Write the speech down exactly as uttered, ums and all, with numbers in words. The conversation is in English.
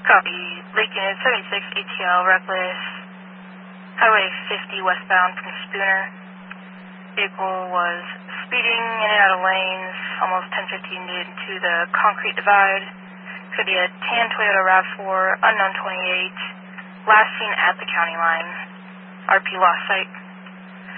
Copy. Lake Unit seventy-six A T L, reckless. Highway fifty westbound from Spooner. Vehicle was speeding in and out of lanes, almost ten fifteen into the concrete divide. Could be a tan Toyota RAV four, unknown twenty-eight. Last seen at the county line. R P lost sight.